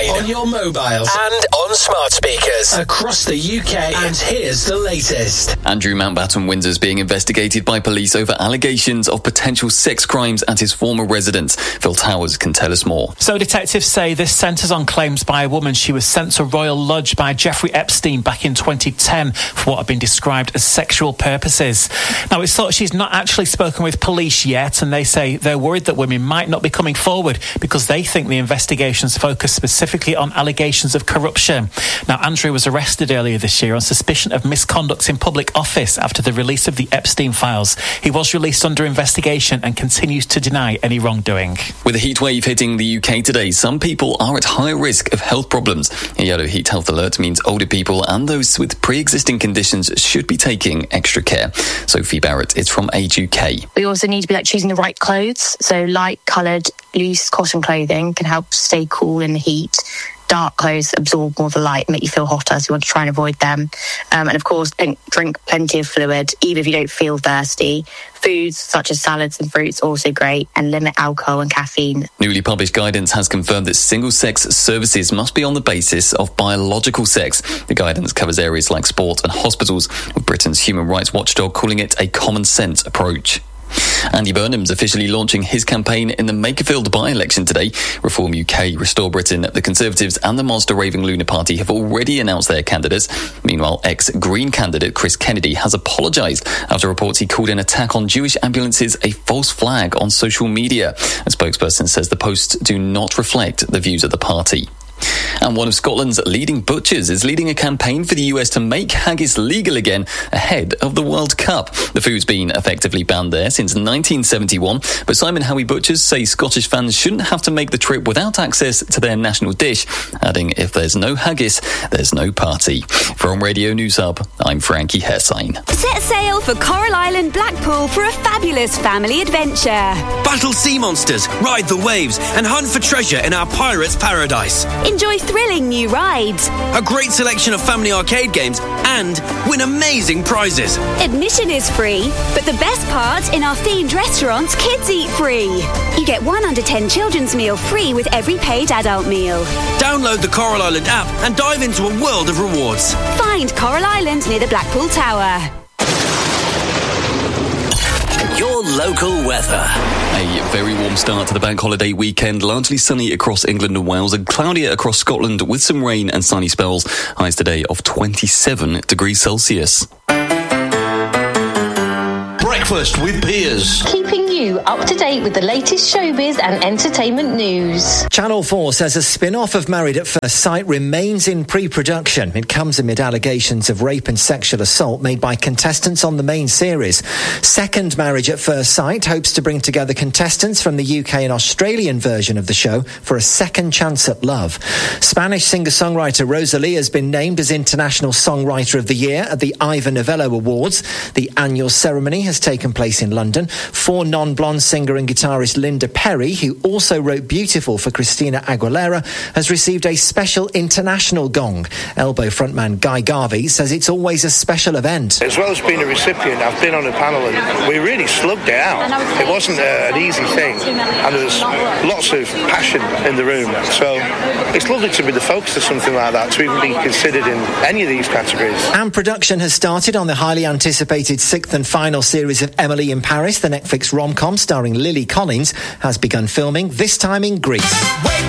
online, on your mobiles, and on smart speakers across the UK. And here's the latest. Andrew Mountbatten Windsor's being investigated by police over allegations of potential sex crimes at his former residence. Phil Towers can tell us more. So detectives say this centres on claims by a woman she was sent to Royal Lodge by Jeffrey Epstein back in 2010 for what have been described as sexual purposes. Now, it's thought she's not actually spoken with police yet, and they say they're worried that women might not be coming forward because they think the investigations focus specifically on allegations of corruption. Now, Andrew was arrested earlier this year on suspicion of misconduct in public office after the release of the Epstein files. He was released under investigation and continues to deny any wrongdoing. With a heatwave hitting the UK today, some people are at high risk of health problems. A yellow heat health alert means older people and those with pre-existing conditions should be taking extra care. Sophie Barrett is from Age UK. We also need to be choosing the right clothes. So light coloured, loose cotton clothing can help stay cool in the heat. Dark clothes absorb more of the light, make you feel hotter, so you want to try and avoid them. And of course, drink plenty of fluid, even if you don't feel thirsty. Foods such as salads and fruits are also great, and limit alcohol and caffeine. Newly published guidance has confirmed that single-sex services must be on the basis of biological sex. The guidance covers areas like sport and hospitals, with Britain's human rights watchdog calling it a common-sense approach. Andy Burnham's officially launching his campaign in the Makerfield by-election today. Reform UK, Restore Britain, the Conservatives and the Monster Raving Lunar Party have already announced their candidates. Meanwhile, ex-Green candidate Chris Kennedy has apologised after reports he called an attack on Jewish ambulances a false flag on social media. A spokesperson says the posts do not reflect the views of the party. And one of Scotland's leading butchers is leading a campaign for the US to make haggis legal again ahead of the World Cup. The food's been effectively banned there since 1971, but Simon Howie Butchers say Scottish fans shouldn't have to make the trip without access to their national dish, adding if there's no haggis, there's no party. From Radio News Hub, I'm Frankie Hessine. Set sail for Coral Island, Blackpool for a fabulous family adventure. Battle sea monsters, ride the waves, and hunt for treasure in our pirate's paradise. Enjoy thrilling new rides, a great selection of family arcade games, and win amazing prizes. Admission is free, but the best part, in our themed restaurants, kids eat free. You get 1 under 10 children's meal free with every paid adult meal. Download the Coral Island app and dive into a world of rewards. Find Coral Island near the Blackpool Tower. Your local weather. A very warm start to the bank holiday weekend. Largely sunny across England and Wales and cloudier across Scotland with some rain and sunny spells. Highs today of 27 degrees Celsius. Breakfast with Piers. Keeping you up to date with the latest showbiz and entertainment news. Channel 4 says a spin-off of Married at First Sight remains in pre-production. It comes amid allegations of rape and sexual assault made by contestants on the main series. Second Marriage at First Sight hopes to bring together contestants from the UK and Australian version of the show for a second chance at love. Spanish singer-songwriter Rosalía has been named as International Songwriter of the Year at the Ivor Novello Awards. The annual ceremony has taken place in London. For non-blonde singer and guitarist Linda Perry, who also wrote Beautiful for Christina Aguilera, has received a special international gong. Elbow frontman Guy Garvey says it's always a special event. As well as being a recipient, I've been on a panel and we really slugged it out. It wasn't an easy thing, and there's lots of passion in the room. So it's lovely to be the focus of something like that, to even be considered in any of these categories. And production has started on the highly anticipated 6th and final series of Emily in Paris. The Netflix rom-com starring Lily Collins has begun filming, this time in Greece.